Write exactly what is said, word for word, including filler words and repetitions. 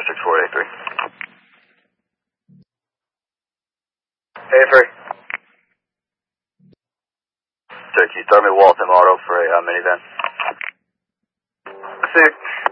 six four eight three. Hey, three. Sir, can you start me Waltham Auto for a uh, minivan? Six.